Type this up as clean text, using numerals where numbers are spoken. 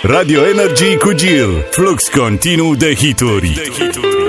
Radio Energy cu Gil. Flux continuu de hituri.